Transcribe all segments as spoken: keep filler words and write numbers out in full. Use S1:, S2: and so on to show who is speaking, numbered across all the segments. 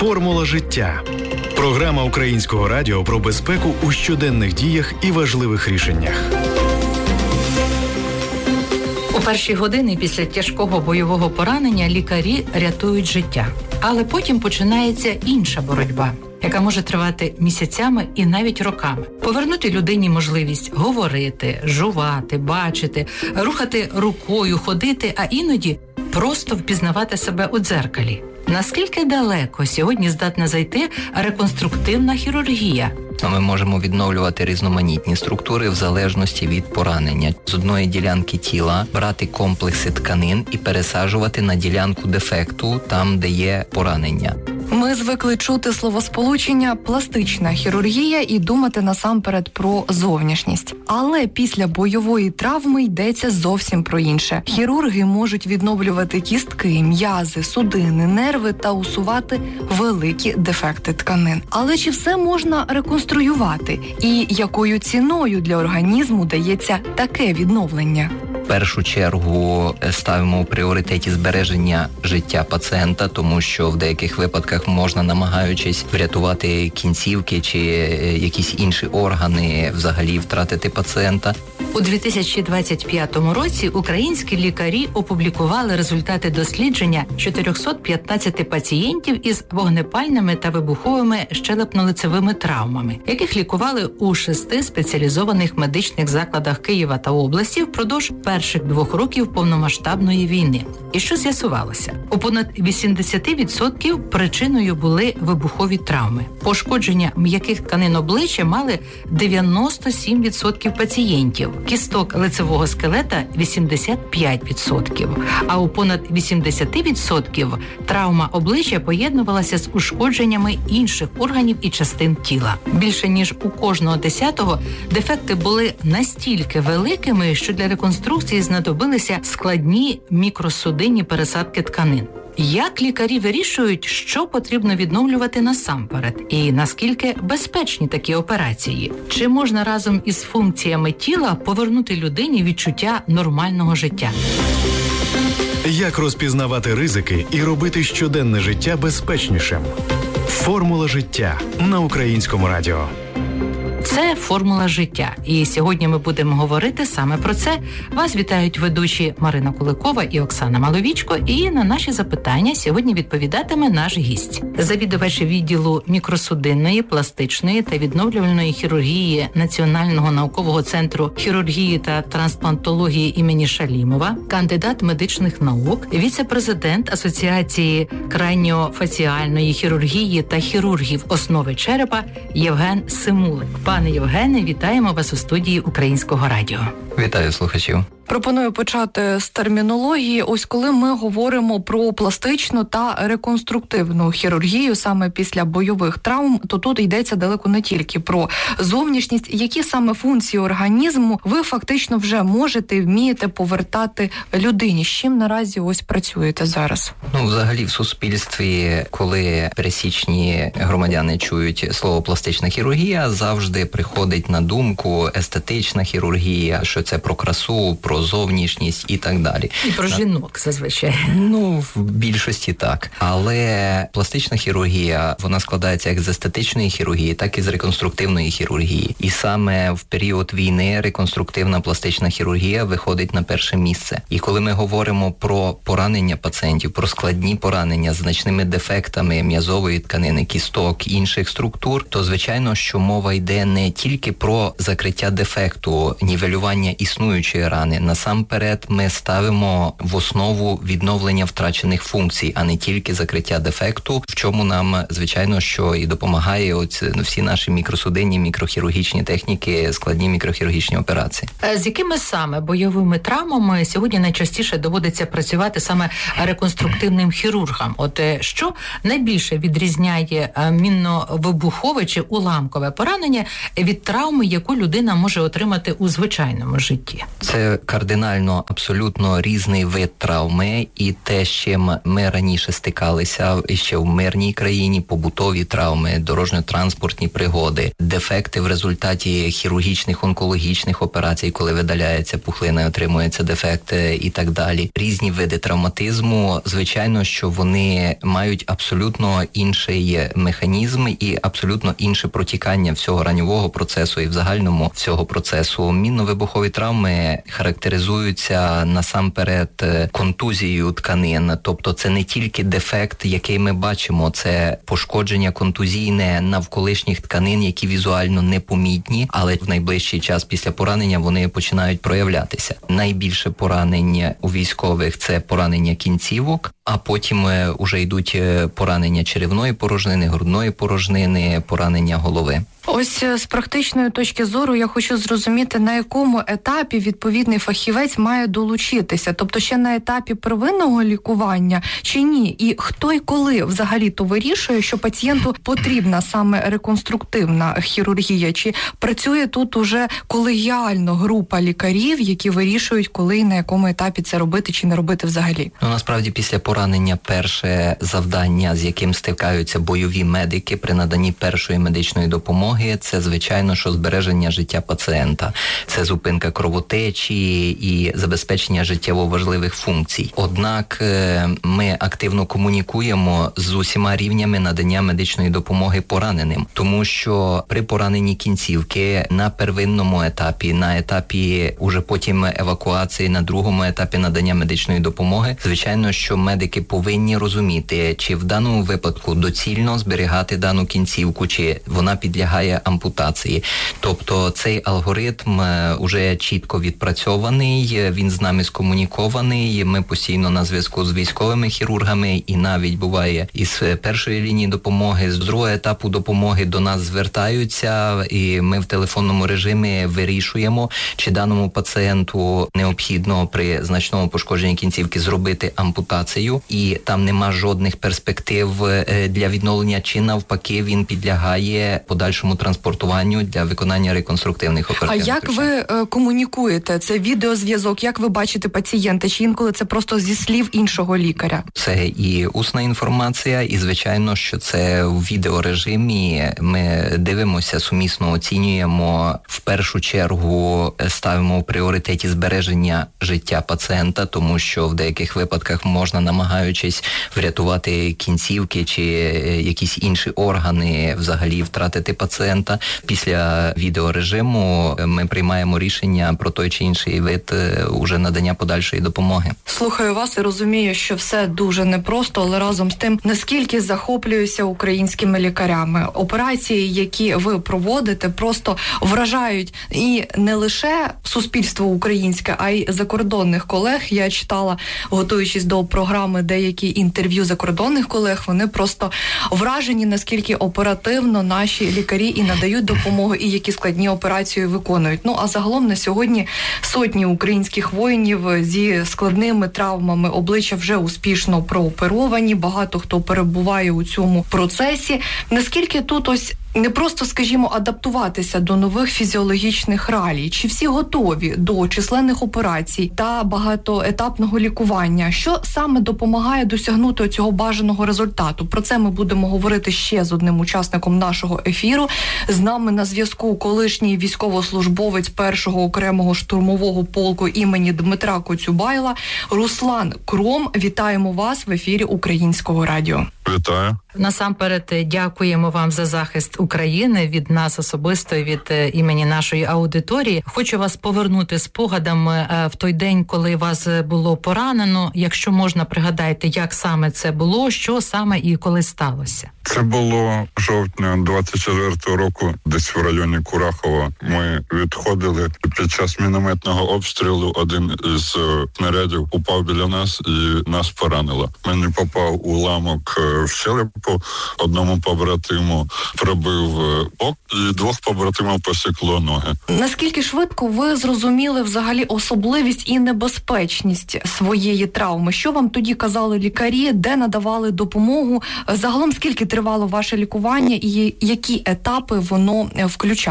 S1: Формула життя. Програма Українського радіо про безпеку у щоденних діях і важливих рішеннях.
S2: У перші години після тяжкого бойового поранення лікарі рятують життя. Але потім починається інша боротьба, яка може тривати місяцями і навіть роками. Повернути людині можливість говорити, жувати, бачити, рухати рукою, ходити, а іноді просто впізнавати себе у дзеркалі. Наскільки далеко сьогодні здатна зайти реконструктивна хірургія?
S3: Ми можемо відновлювати різноманітні структури в залежності від поранення. З одної ділянки тіла брати комплекси тканин і пересаджувати на ділянку дефекту, там, де є поранення.
S4: Ми звикли чути словосполучення «пластична хірургія» і думати насамперед про зовнішність. Але після бойової травми йдеться зовсім про інше. Хірурги можуть відновлювати кістки, м'язи, судини, нерви та усувати великі дефекти тканин. Але чи все можна реконструювати? І якою ціною для організму дається таке відновлення?
S3: В першу чергу ставимо у пріоритеті збереження життя пацієнта, тому що в деяких випадках можна, намагаючись врятувати кінцівки чи якісь інші органи, взагалі втратити пацієнта.
S2: У дві тисячі двадцять п'ятому році українські лікарі опублікували результати дослідження чотириста п'ятнадцять пацієнтів із вогнепальними та вибуховими щелепно-лицевими травмами, яких лікували у шести спеціалізованих медичних закладах Києва та області впродовж перших двох років повномасштабної війни. І що з'ясувалося? У понад вісімдесят відсотків причиною були вибухові травми. Пошкодження м'яких тканин обличчя мали дев'яносто сім відсотків пацієнтів, кісток лицевого скелета – вісімдесят п'ять відсотків, а у понад вісімдесят відсотків травма обличчя поєднувалася з ушкодженнями інших органів і частин тіла. Більше ніж у кожного десятого дефекти були настільки великими, що для реконструкції знадобилися складні мікросудинні пересадки тканин. Як лікарі вирішують, що потрібно відновлювати насамперед? І наскільки безпечні такі операції? Чи можна разом із функціями тіла повернути людині відчуття нормального життя?
S1: Як розпізнавати ризики і робити щоденне життя безпечнішим? Формула життя на Українському радіо.
S2: Це «Формула життя». І сьогодні ми будемо говорити саме про це. Вас вітають ведучі Марина Куликова і Оксана Маловічко. І на наші запитання сьогодні відповідатиме наш гість. Завідувач відділу мікросудинної, пластичної та відновлювальної хірургії Національного наукового центру хірургії та трансплантології імені Шалімова, кандидат медичних наук, віце-президент Асоціації краніофаціальної хірургії та хірургів основи черепа Євген Симулик. Пане Євгене, вітаємо вас у студії Українського радіо.
S3: Вітаю слухачів.
S4: Пропоную почати з термінології. Ось коли ми говоримо про пластичну та реконструктивну хірургію саме після бойових травм, то тут йдеться далеко не тільки про зовнішність. Які саме функції організму ви фактично вже можете і вмієте повертати людині? З чим наразі ось працюєте зараз?
S3: Ну, взагалі в суспільстві, коли пересічні громадяни чують слово пластична хірургія, завжди приходить на думку естетична хірургія, що це про красу, про зовнішність і так далі.
S2: І про жінок, зазвичай.
S3: Ну, в більшості так. Але пластична хірургія, вона складається як з естетичної хірургії, так і з реконструктивної хірургії. І саме в період війни реконструктивна пластична хірургія виходить на перше місце. І коли ми говоримо про поранення пацієнтів, про складні поранення з значними дефектами м'язової тканини, кісток, інших структур, то, звичайно, що мова йде не тільки про закриття дефекту, нівелювання існуючої рани. Насамперед ми ставимо в основу відновлення втрачених функцій, а не тільки закриття дефекту, в чому нам, звичайно, що і допомагає ось всі наші мікросудинні, мікрохірургічні техніки, складні мікрохірургічні операції.
S2: З якими саме бойовими травмами сьогодні найчастіше доводиться працювати саме реконструктивним хірургам? От що найбільше відрізняє мінно-вибухове чи уламкове поранення від травми, яку людина може отримати у звичайному житті?
S3: Це кардинально абсолютно різний вид травми, і те, з чим ми раніше стикалися ще в мирній країні, побутові травми, дорожньо-транспортні пригоди, дефекти в результаті хірургічних, онкологічних операцій, коли видаляється пухлина і отримується дефект і так далі. Різні види травматизму, звичайно, що вони мають абсолютно інший механізм і абсолютно інше протікання всього ранньового процесу і в загальному всього процесу. Мінно-вибухові травми характеризуються насамперед контузією тканин, тобто це не тільки дефект, який ми бачимо, це пошкодження контузійне навколишніх тканин, які візуально непомітні, але в найближчий час після поранення вони починають проявлятися. Найбільше поранень у військових – це поранення кінцівок, а потім уже йдуть поранення черевної порожнини, грудної порожнини, поранення голови.
S4: Ось з практичної точки зору я хочу зрозуміти, на якому етапі відповідний фахівець має долучитися. Тобто ще на етапі первинного лікування чи ні? І хто і коли взагалі-то вирішує, що пацієнту потрібна саме реконструктивна хірургія? Чи працює тут уже колегіально група лікарів, які вирішують, коли і на якому етапі це робити чи не робити взагалі?
S3: Ну, насправді, після поранення перше завдання, з яким стикаються бойові медики при наданні першої медичної допомоги, це, звичайно, що збереження життя пацієнта. Це зупинка кровотечі і забезпечення життєво важливих функцій. Однак ми активно комунікуємо з усіма рівнями надання медичної допомоги пораненим, тому що при пораненні кінцівки на первинному етапі, на етапі уже потім евакуації, на другому етапі надання медичної допомоги, звичайно, що медики повинні розуміти, чи в даному випадку доцільно зберігати дану кінцівку, чи вона підлягає ампутації. Тобто цей алгоритм уже чітко відпрацьований, він з нами скомунікований, ми постійно на зв'язку з військовими хірургами і навіть буває із першої лінії допомоги, з другого етапу допомоги до нас звертаються і ми в телефонному режимі вирішуємо, чи даному пацієнту необхідно при значному пошкодженні кінцівки зробити ампутацію і там нема жодних перспектив для відновлення, чи навпаки він підлягає подальшому транспортуванню для виконання реконструктивних оперативних.
S4: А як
S3: рішень.
S4: ви е, комунікуєте? Це відеозв'язок? Як ви бачите пацієнта? Чи інколи це просто зі слів іншого лікаря?
S3: Це і усна інформація, і, звичайно, що це в відеорежимі. Ми дивимося, сумісно оцінюємо, в першу чергу ставимо в пріоритеті збереження життя пацієнта, тому що в деяких випадках можна, намагаючись врятувати кінцівки чи якісь інші органи, взагалі втратити пацієнта. Після відеорежиму ми приймаємо рішення про той чи інший вид уже надання подальшої допомоги.
S4: Слухаю вас і розумію, що все дуже непросто, але разом з тим, наскільки захоплююся українськими лікарями. Операції, які ви проводите, просто вражають і не лише суспільство українське, а й закордонних колег. Я читала, готуючись до програми, деякі інтерв'ю закордонних колег, вони просто вражені, наскільки оперативно наші лікарі і надають допомогу, і які складні операції виконують. Ну, а загалом на сьогодні сотні українських воїнів зі складними травмами обличчя вже успішно прооперовані, багато хто перебуває у цьому процесі. Наскільки тут ось не просто, скажімо, адаптуватися до нових фізіологічних реалій, чи всі готові до численних операцій та багатоетапного лікування? Що саме допомагає досягнути цього бажаного результату? Про це ми будемо говорити ще з одним учасником нашого ефіру. З нами на зв'язку колишній військовослужбовець першого окремого штурмового полку імені Дмитра Коцюбайла Руслан Кром. Вітаємо вас в ефірі Українського радіо.
S5: Вітаю.
S2: Насамперед дякуємо вам за захист України від нас особисто, від імені нашої аудиторії. Хочу вас повернути спогадами в той день, коли вас було поранено. Якщо можна, пригадайте, як саме це було, що саме і коли сталося.
S5: Це було жовтня двадцять четвертого року, десь в районі Курахова. Ми відходили під час мінометного обстрілу. Один із снарядів упав біля нас і нас поранило. Мені попав уламок в щелепу, одному побратиму пробив бок і двох побратимів посікло ноги.
S4: Наскільки швидко ви зрозуміли взагалі особливість і небезпечність своєї травми? Що вам тоді казали лікарі, де надавали допомогу? Загалом скільки тривало ваше лікування і які етапи воно включало?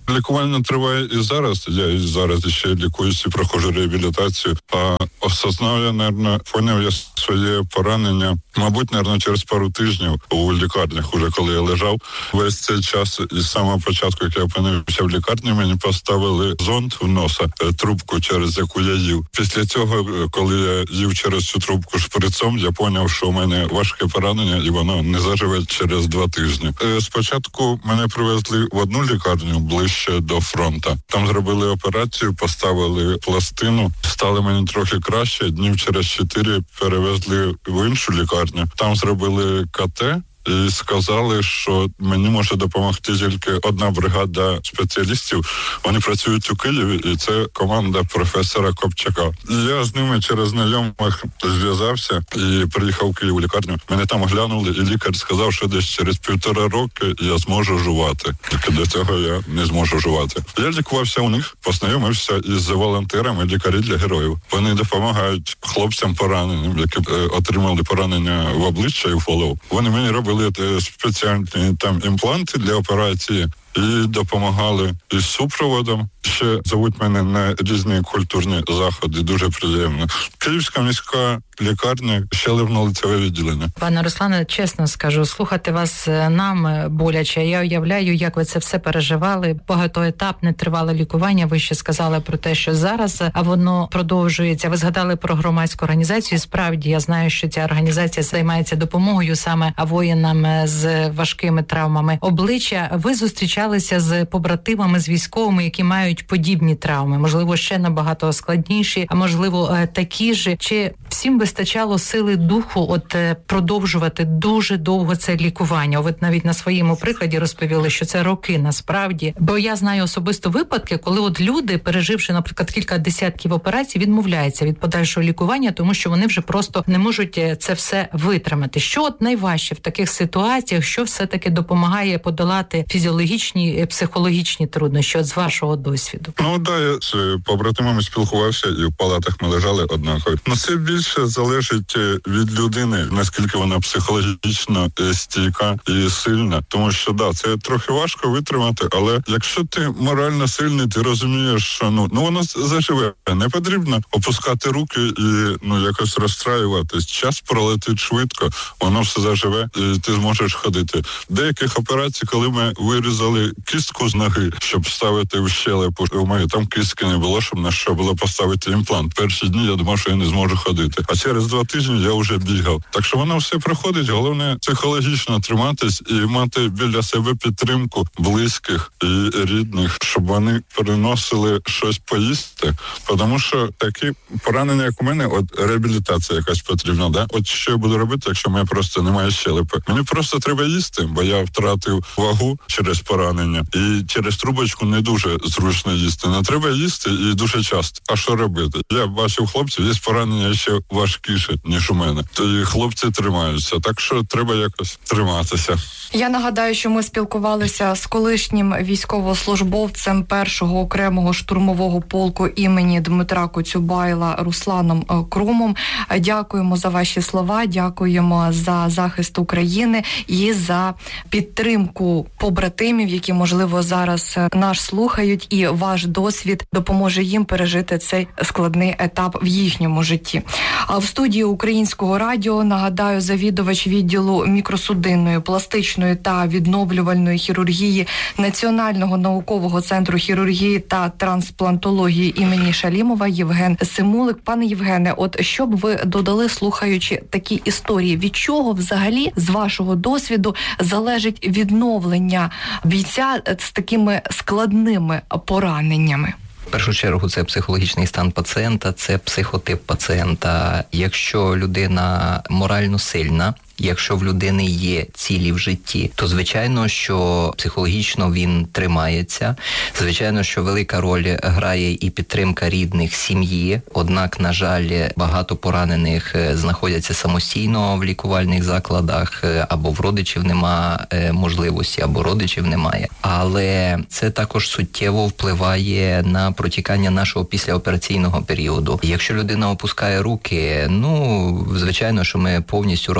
S5: Лікування триває і зараз. Я і зараз ще лікуюся і проходжу реабілітацію. А осознав я, мабуть, поняв я своє поранення, мабуть, мабуть, через пару тижнів у лікарнях, уже коли я лежав. Весь цей час, і з самого початку, як я опинився в лікарні, мені поставили зонд в носа, трубку, через яку я їв. Після цього, коли я їв через цю трубку шприцом, я зрозумів, що у мене важке поранення, і воно не заживе через два тижні. Спочатку мене привезли в одну лікарню ближче до фронту. Там зробили операцію, поставили пластину, стало мені трохи краще. Днів через чотири перевезли в іншу лікарню. Там зробили ка те. І сказали, що мені може допомогти тільки одна бригада спеціалістів. Вони працюють у Києві, і це команда професора Копчака. І я з ними через знайомих зв'язався і приїхав в Київ у лікарню. Мене там оглянули, і лікар сказав, що десь через півтора роки я зможу жувати. Тільки до цього я не зможу жувати. Я лікувався у них, познайомився із волонтерами лікарі для героїв. Вони допомагають хлопцям пораненим, які отримали поранення в обличчя і в голову. Вони мені робили спеціальні там імпланти для операції і допомагали із супроводом. Ще зовуть мене на різні культурні заходи, дуже приємно. Київська міська лікарня, щелепно-лицеве відділення.
S2: Пане Руслане, чесно скажу, слухати вас нам боляче. Я уявляю, як ви це все переживали. Багатоетапне тривале лікування. Ви ще сказали про те, що зараз, а воно продовжується. Ви згадали про громадську організацію. Справді, я знаю, що ця організація займається допомогою саме воїнам з важкими травмами обличчя. Ви зустрічалися з побратимами, з військовими, які мають подібні травми, можливо, ще набагато складніші, а можливо, такі ж. Чи всім вистачало сили духу от продовжувати дуже довго це лікування? Ви навіть на своєму прикладі розповіли, що це роки насправді. Бо я знаю особисто випадки, коли от люди, переживши, наприклад, кілька десятків операцій, відмовляються від подальшого лікування, тому що вони вже просто не можуть це все витримати. Що от найважче в таких ситуаціях, що все-таки допомагає подолати фізіологічні, психологічні труднощі от з вашого досвіду?
S5: Ну, да, я з побратимами спілкувався, і в палатах ми лежали однаково. Ну, це більше залежить від людини, наскільки вона психологічно стійка і сильна. Тому що, да, це трохи важко витримати, але якщо ти морально сильний, ти розумієш, що ну, ну воно заживе. Не потрібно опускати руки і ну якось розстраюватись. Час пролетить швидко, воно все заживе, і ти зможеш ходити. Деяких операцій, коли ми вирізали кістку з ноги, щоб ставити в щелепу, у мене там кістки не було, щоб на що було поставити імплант. Перші дні я думав, що я не зможу ходити. А через два тижні я вже бігав. Так що воно все проходить. Головне психологічно триматись і мати біля себе підтримку близьких і рідних, щоб вони приносили щось поїсти. Тому що такі поранення, як у мене, от реабілітація якась потрібна. Да? От що я буду робити, якщо в мене просто немає щелепи? Мені просто треба їсти, бо я втратив вагу через поранення. І через трубочку не дуже зручно їсти. Не треба їсти і дуже часто. А що робити? Я бачив хлопців, є поранення ще важкіше, ніж у мене. То і хлопці тримаються. Так що треба якось триматися.
S4: Я нагадаю, що ми спілкувалися з колишнім військовослужбовцем першого окремого штурмового полку імені Дмитра Коцюбайла Русланом Крумом. Дякуємо за ваші слова, дякуємо за захист України і за підтримку побратимів, які, можливо, зараз нас слухають, і ваш досвід допоможе їм пережити цей складний етап в їхньому житті. А в студії Українського радіо, нагадаю, завідувач відділу мікросудинної, пластичної та відновлювальної хірургії Національного наукового центру хірургії та трансплантології імені Шалімова Євген Симулик. Пане Євгене, от що б ви додали, слухаючи такі історії? Від чого взагалі, з вашого досвіду, залежить відновлення бійця з такими складними пораненнями?
S3: В першу чергу це психологічний стан пацієнта, це психотип пацієнта. Якщо людина морально сильна, якщо в людини є цілі в житті, то звичайно, що психологічно він тримається. Звичайно, що велика роль грає і підтримка рідних, сім'ї. Однак, на жаль, багато поранених знаходяться самостійно в лікувальних закладах, або в родичів нема можливості, або родичів немає. Але це також суттєво впливає на протікання нашого післяопераційного періоду. Якщо людина опускає руки, ну, звичайно, що ми повністю робимо свою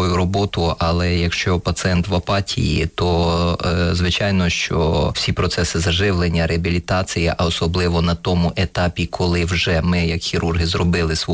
S3: свою роботу, але якщо пацієнт в апатії, то е, звичайно, що всі процеси заживлення, реабілітації, а особливо на тому етапі, коли вже ми, як хірурги, зробили свою